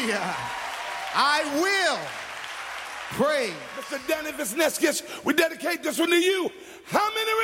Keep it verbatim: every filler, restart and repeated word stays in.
I will pray. Mister Danny Visnescus, we dedicate this one to you. How many